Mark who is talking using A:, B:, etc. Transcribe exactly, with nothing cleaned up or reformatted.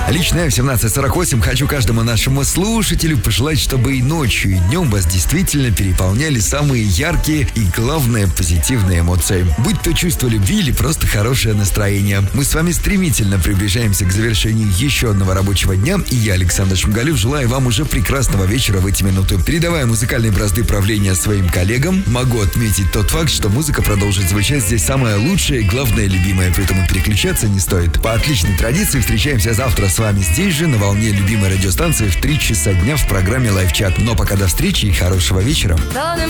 A: Лично я в семнадцать сорок восемь хочу каждому нашему слушателю пожелать, чтобы и ночью, и днем вас действительно переполняли самые яркие и, главное, позитивные эмоции. Будь то чувство любви или просто хорошее настроение. Мы с вами стремительно приближаемся к завершению еще одного рабочего дня, и я, Александр Шмгалев, желаю вам уже прекрасного вечера в эти минуты. Передавая музыкальные бразды правления своим коллегам, могу отметить тот факт, что музыка продолжит звучать здесь самая лучшая и, главное, любимая, поэтому переключаться не стоит. По отличной традиции встречаемся завтра с вами здесь же, на волне любимой радиостанции в три часа дня в программе «Лайв-чат». Но пока до встречи и хорошего вечера.